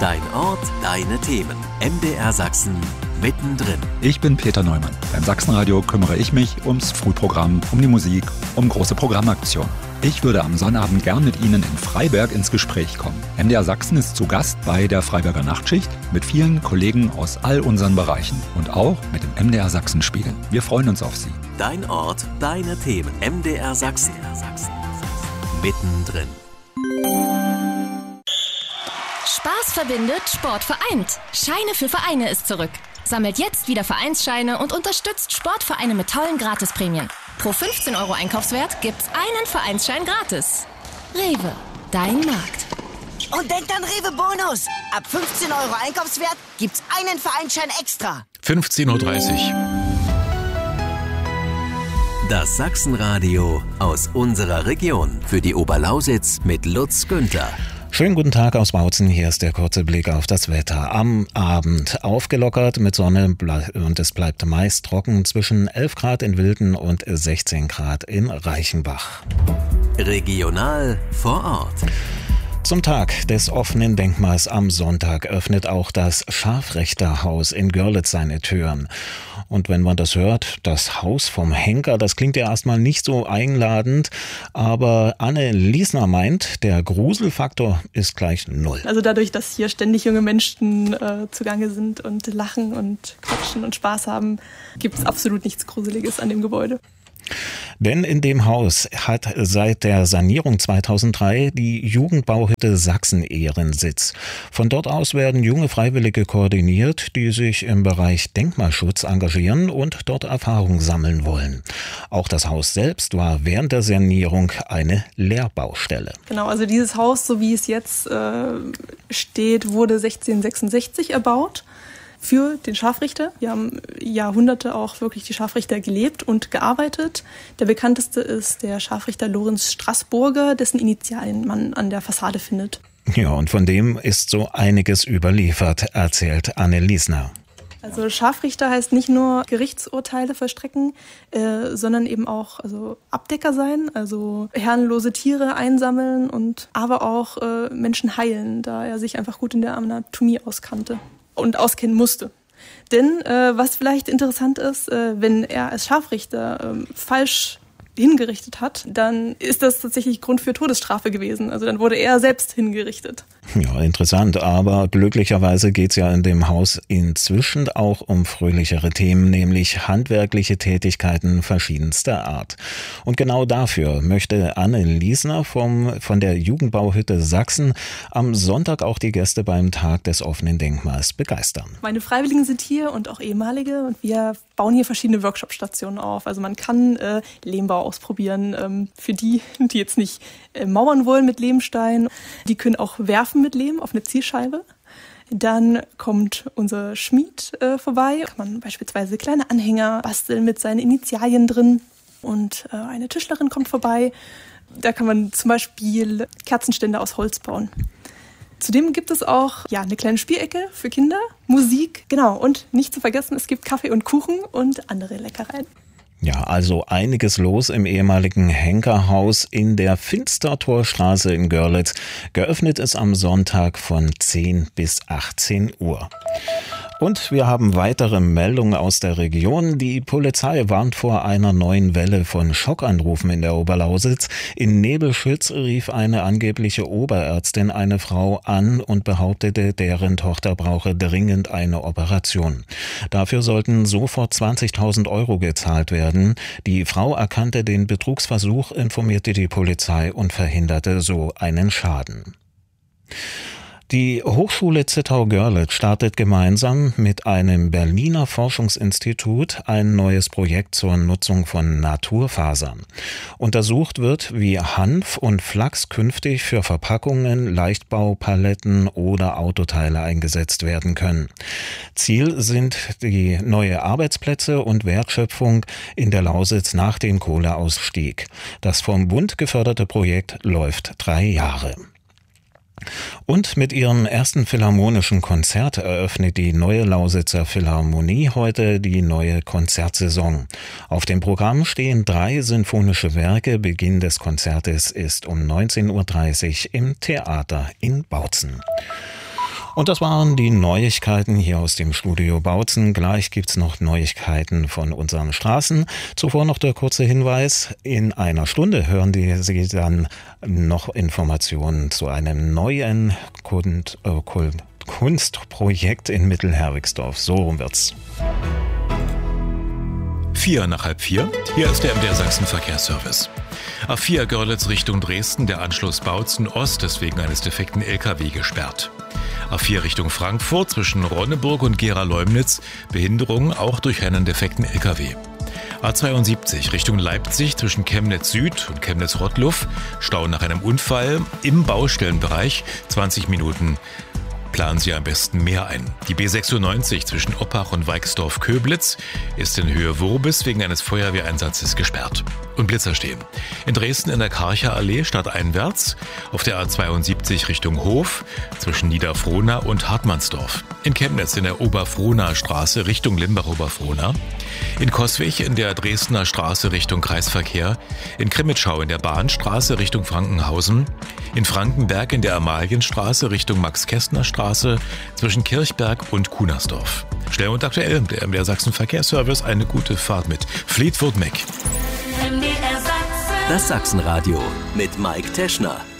Dein Ort, deine Themen. MDR Sachsen mittendrin. Ich bin Peter Neumann. Beim Sachsenradio kümmere ich mich ums Frühprogramm, um die Musik, um große Programmaktionen. Ich würde am Sonnabend gern mit Ihnen in Freiberg ins Gespräch kommen. MDR Sachsen ist zu Gast bei der Freiberger Nachtschicht mit vielen Kollegen aus all unseren Bereichen und auch mit dem MDR Sachsen Spiegel. Wir freuen uns auf Sie. Dein Ort, deine Themen. MDR Sachsen. Mittendrin. Spaß verbindet, Sport vereint. Scheine für Vereine ist zurück. Sammelt jetzt wieder Vereinsscheine und unterstützt Sportvereine mit tollen Gratisprämien. Pro 15 € Einkaufswert gibt's einen Vereinsschein gratis. Rewe, dein Markt. Und denkt an Rewe Bonus. Ab 15 € Einkaufswert gibt's einen Vereinsschein extra. 15:30 Uhr. Das Sachsenradio aus unserer Region für die Oberlausitz mit Lutz Günther. Schönen guten Tag aus Bautzen, hier ist der kurze Blick auf das Wetter. Am Abend aufgelockert mit Sonne und es bleibt meist trocken zwischen 11 Grad in Wilden und 16 Grad in Reichenbach. Regional vor Ort. Zum Tag des offenen Denkmals am Sonntag öffnet auch das Scharfrichterhaus in Görlitz seine Türen. Und wenn man das hört, das Haus vom Henker, das klingt ja erstmal nicht so einladend, aber Anne Liesner meint, der Gruselfaktor ist gleich 0. Also dadurch, dass hier ständig junge Menschen zugange sind und lachen und quatschen und Spaß haben, gibt es absolut nichts Gruseliges an dem Gebäude. Denn in dem Haus hat seit der Sanierung 2003 die Jugendbauhütte Sachsen ihren Sitz. Von dort aus werden junge Freiwillige koordiniert, die sich im Bereich Denkmalschutz engagieren und dort Erfahrung sammeln wollen. Auch das Haus selbst war während der Sanierung eine Lehrbaustelle. Genau, also dieses Haus, so wie es jetzt steht, wurde 1666 erbaut. Für den Scharfrichter. Wir haben Jahrhunderte auch wirklich die Scharfrichter gelebt und gearbeitet. Der bekannteste ist der Scharfrichter Lorenz Straßburger, dessen Initialien man an der Fassade findet. Ja, und von dem ist so einiges überliefert, erzählt Anne Liesner. Also Scharfrichter heißt nicht nur Gerichtsurteile vollstrecken, sondern eben auch Abdecker sein, also herrenlose Tiere einsammeln und aber auch Menschen heilen, da er sich einfach gut in der Anatomie auskannte. Und auskennen musste. Denn was vielleicht interessant ist, wenn er als Scharfrichter falsch hingerichtet hat, dann ist das tatsächlich Grund für Todesstrafe gewesen. Also dann wurde er selbst hingerichtet. Ja, interessant. Aber glücklicherweise geht's ja in dem Haus inzwischen auch um fröhlichere Themen, nämlich handwerkliche Tätigkeiten verschiedenster Art. Und genau dafür möchte Anne Liesner von der Jugendbauhütte Sachsen am Sonntag auch die Gäste beim Tag des offenen Denkmals begeistern. Meine Freiwilligen sind hier und auch ehemalige und wir bauen hier verschiedene Workshop-Stationen auf. Also man kann Lehmbau ausprobieren. Für die jetzt nicht mauern wollen mit Lehmstein, die können auch werfen mit Lehm auf eine Zielscheibe. Dann kommt unser Schmied vorbei. Kann man beispielsweise kleine Anhänger basteln mit seinen Initialien drin. Und eine Tischlerin kommt vorbei. Da kann man zum Beispiel Kerzenständer aus Holz bauen. Zudem gibt es auch eine kleine Spielecke für Kinder, Musik, genau. Und nicht zu vergessen, es gibt Kaffee und Kuchen und andere Leckereien. Ja, also einiges los im ehemaligen Henkerhaus in der Finstertorstraße in Görlitz. Geöffnet ist am Sonntag von 10 bis 18 Uhr. Und wir haben weitere Meldungen aus der Region. Die Polizei warnt vor einer neuen Welle von Schockanrufen in der Oberlausitz. In Nebelschütz rief eine angebliche Oberärztin eine Frau an und behauptete, deren Tochter brauche dringend eine Operation. Dafür sollten sofort 20.000 € gezahlt werden. Die Frau erkannte den Betrugsversuch, informierte die Polizei und verhinderte so einen Schaden. Die Hochschule Zittau-Görlitz startet gemeinsam mit einem Berliner Forschungsinstitut ein neues Projekt zur Nutzung von Naturfasern. Untersucht wird, wie Hanf und Flachs künftig für Verpackungen, Leichtbaupaletten oder Autoteile eingesetzt werden können. Ziel sind die neue Arbeitsplätze und Wertschöpfung in der Lausitz nach dem Kohleausstieg. Das vom Bund geförderte Projekt läuft 3 Jahre. Und mit ihrem ersten philharmonischen Konzert eröffnet die Neue Lausitzer Philharmonie heute die neue Konzertsaison. Auf dem Programm stehen 3 sinfonische Werke. Beginn des Konzertes ist um 19:30 Uhr im Theater in Bautzen. Und das waren die Neuigkeiten hier aus dem Studio Bautzen. Gleich gibt's noch Neuigkeiten von unseren Straßen. Zuvor noch der kurze Hinweis. In einer Stunde hören Sie dann noch Informationen zu einem neuen Kunstprojekt in Mittelherwigsdorf. So rum wird's. 4:03. Hier ist der MDR Sachsen Verkehrsservice. A4 Görlitz Richtung Dresden, der Anschluss Bautzen Ost ist wegen eines defekten LKW gesperrt. A4 Richtung Frankfurt zwischen Ronneburg und Gera-Leumnitz, Behinderung auch durch einen defekten LKW. A72 Richtung Leipzig zwischen Chemnitz Süd und Chemnitz Rottluff, Stau nach einem Unfall im Baustellenbereich, 20 Minuten. Planen Sie am besten mehr ein. Die B96 zwischen Oppach und Weixdorf-Köblitz ist in Höhe Wurbis wegen eines Feuerwehreinsatzes gesperrt. Und Blitzer stehen. In Dresden in der Karcher Allee stadteinwärts, auf der A72 Richtung Hof zwischen Niederfrohna und Hartmannsdorf. In Chemnitz in der Oberfrohnaer Straße Richtung Limbach-Oberfrohna. In Coswig in der Dresdner Straße Richtung Kreisverkehr. In Krimitschau in der Bahnstraße Richtung Frankenhausen. In Frankenberg in der Amalienstraße Richtung Max-Kästner-Straße zwischen Kirchberg und Kunersdorf. Schnell und aktuell, der MDR Sachsen Verkehrsservice, eine gute Fahrt mit Fleetwood Mac. Das Sachsenradio mit Mike Teschner.